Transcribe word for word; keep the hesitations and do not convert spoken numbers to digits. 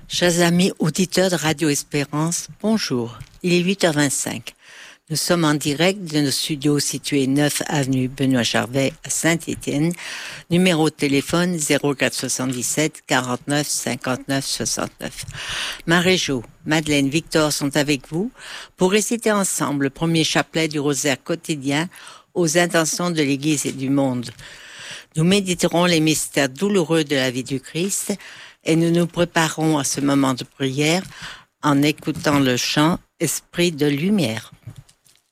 Chers amis auditeurs de Radio Espérance, bonjour. Il est huit heures vingt-cinq. Nous sommes en direct de nos studios situés neuf avenue Benoît Charvet à Saint-Étienne. Numéro de téléphone zéro quatre soixante-dix-sept quarante-neuf cinquante-neuf soixante-neuf. Marie-Jo, Madeleine, Victor sont avec vous pour réciter ensemble le premier chapelet du rosaire quotidien aux intentions de l'Église et du monde. Nous méditerons les mystères douloureux de la vie du Christ et nous nous préparons à ce moment de prière en écoutant le chant Esprit de lumière.